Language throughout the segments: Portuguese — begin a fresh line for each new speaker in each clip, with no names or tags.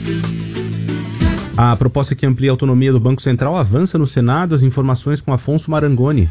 A proposta que amplia a autonomia do Banco Central avança no Senado. As informações com Afonso Marangoni.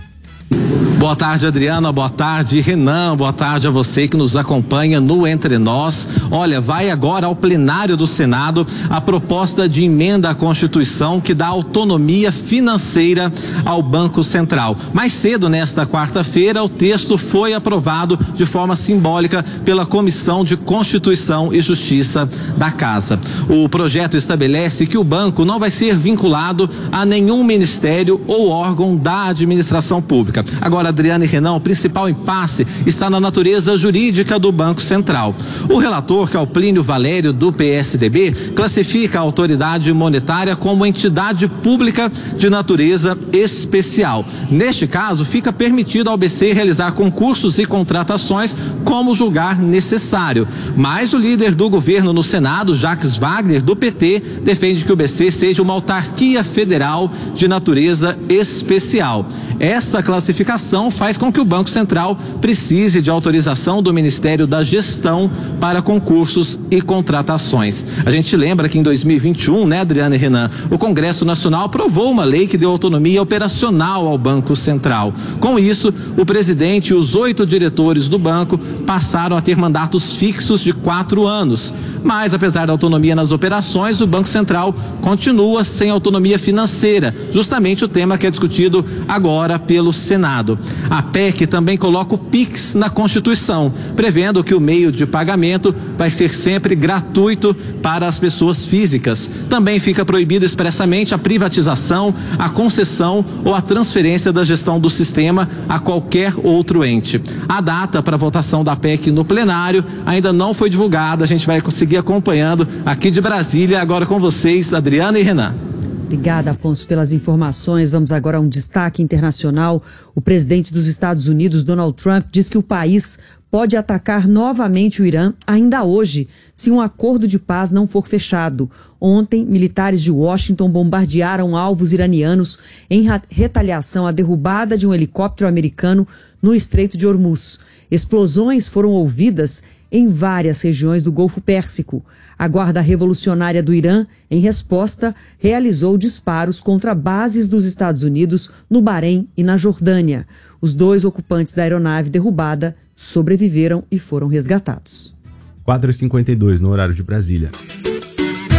Boa tarde, Adriana. Boa tarde, Renan. Boa tarde a você que nos acompanha no Entre Nós. Olha, vai agora ao plenário do Senado a proposta de emenda à Constituição que dá autonomia financeira ao Banco Central. Mais cedo, nesta quarta-feira, o texto foi aprovado de forma simbólica pela Comissão de Constituição e Justiça da Casa. O projeto estabelece que o banco não vai ser vinculado a nenhum ministério ou órgão da administração pública. Agora, Adriana e Renan, o principal impasse está na natureza jurídica do Banco Central. O relator, que é o Plínio Valério, do PSDB, classifica a autoridade monetária como entidade pública de natureza especial. Neste caso, fica permitido ao BC realizar concursos e contratações como julgar necessário. Mas o líder do governo no Senado, Jacques Wagner, do PT, defende que o BC seja uma autarquia federal de natureza especial. Essa classificação faz com que o Banco Central precise de autorização do Ministério da Gestão para concursos e contratações. A gente lembra que em 2021, né, Adriana e Renan, o Congresso Nacional aprovou uma lei que deu autonomia operacional ao Banco Central. Com isso, o presidente e os 8 diretores do banco passaram a ter mandatos fixos de 4 anos. Mas, apesar da autonomia nas operações, o Banco Central continua sem autonomia financeira, justamente o tema que é discutido agora pelo Senado. A PEC também coloca o PIX na Constituição, prevendo que o meio de pagamento vai ser sempre gratuito para as pessoas físicas. Também fica proibido expressamente a privatização, a concessão ou a transferência da gestão do sistema a qualquer outro ente. A data para a votação da PEC no plenário ainda não foi divulgada. A gente vai conseguir acompanhando aqui de Brasília, agora com vocês, Adriana e Renan.
Obrigada, Afonso, pelas informações. Vamos agora a um destaque internacional. O presidente dos Estados Unidos, Donald Trump, diz que o país pode atacar novamente o Irã ainda hoje, se um acordo de paz não for fechado. Ontem, militares de Washington bombardearam alvos iranianos em retaliação à derrubada de um helicóptero americano no Estreito de Hormuz. Explosões foram ouvidas em várias regiões do Golfo Pérsico. A Guarda Revolucionária do Irã, em resposta, realizou disparos contra bases dos Estados Unidos no Bahrein e na Jordânia. Os 2 ocupantes da aeronave derrubada sobreviveram e foram resgatados.
4h52 no horário de Brasília.